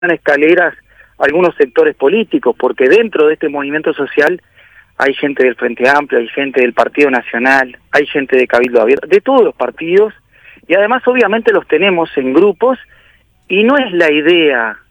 escaleras algunos sectores políticos, porque dentro de este movimiento social hay gente del Frente Amplio, hay gente del Partido Nacional, hay gente de Cabildo Abierto, de todos los partidos, y además obviamente los tenemos en grupos, y no es la idea